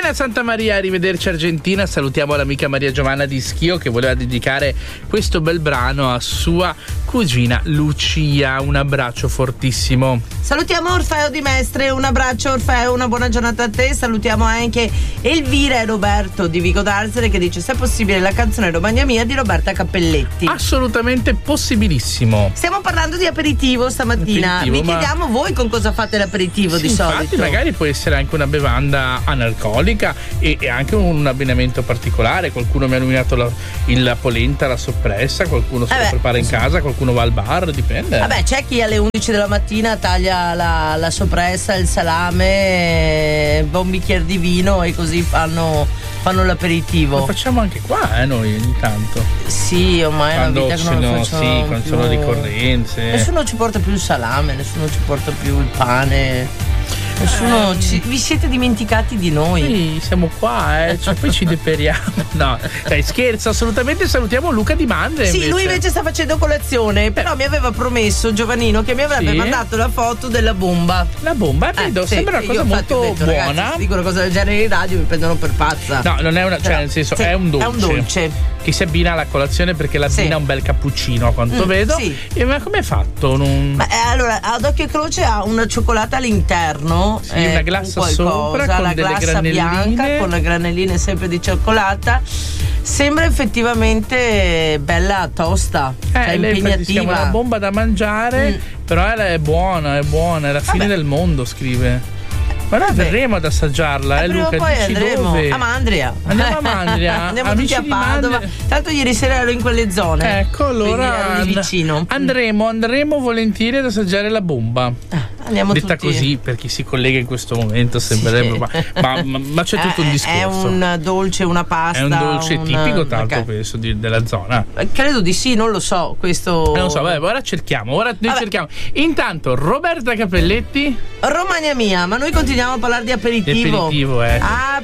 Bene Santa Maria, arrivederci Argentina. Salutiamo l'amica Maria Giovanna di Schio che voleva dedicare questo bel brano a sua cugina Lucia. Un abbraccio fortissimo. Salutiamo Orfeo di Mestre, un abbraccio Orfeo, una buona giornata a te. Salutiamo anche Elvira e Roberto di Vico d'Arzere che dice se è possibile la canzone Romagna Mia di Roberta Cappelletti. Assolutamente possibilissimo. Stiamo parlando di aperitivo stamattina. Vi chiediamo voi con cosa fate l'aperitivo di solito. Infatti magari può essere anche una bevanda analcolica e anche un abbinamento particolare. Qualcuno mi ha nominato la polenta, la soppressa, qualcuno se lo prepara in casa, qualcuno va al bar, dipende. Vabbè, c'è chi alle 11 della mattina taglia la soppressa, il salame, un bicchiere di vino e così fanno l'aperitivo. Lo facciamo anche qua noi ogni tanto. Sì, ormai è una vita che non lo facciamo più. Quando sono ricorrenze. Nessuno ci porta più il salame, nessuno ci porta più il pane. Vi siete dimenticati di noi. Sì, siamo qua, poi ci deperiamo. No, dai, scherzo, assolutamente. Salutiamo Luca Di Mandre. Sì, lui invece sta facendo colazione, però mi aveva promesso Giovannino che mi avrebbe mandato la foto della bomba. La bomba, sembra una cosa molto buona. Ragazzi, se dico una cosa del genere in radio mi prendono per pazza. No, non è una, cioè nel senso è un dolce. È un dolce che si abbina alla colazione perché l'abbina un bel cappuccino a quanto vedo. Sì. Ma come è fatto? Allora, ad occhio e croce ha una cioccolata all'interno. Sì, una glassa sopra con la delle glassa granelline bianca con le granelline sempre di cioccolata. Sembra effettivamente bella tosta, cioè impegnativa. Si chiama una bomba da mangiare, però è buona, è la fine del mondo, scrive. Ma noi verremo ad assaggiarla, Luca. Poi andremo dove? a Mandria. Andiamo a Mandria. Andiamo tutti a Padova. Tanto ieri sera ero in quelle zone. Ecco, allora vicino. Andremo volentieri ad assaggiare la bomba. Andiamo detta tutti. Così per chi si collega in questo momento sembrerebbe ma c'è tutto un discorso. È un dolce, una pasta. È un dolce tipico tanto penso della zona. Credo di sì, non lo so. Questo non lo so, ora cerchiamo. Cerchiamo. Intanto Roberta Cappelletti, Romagna Mia, ma noi continuiamo a parlare di aperitivo.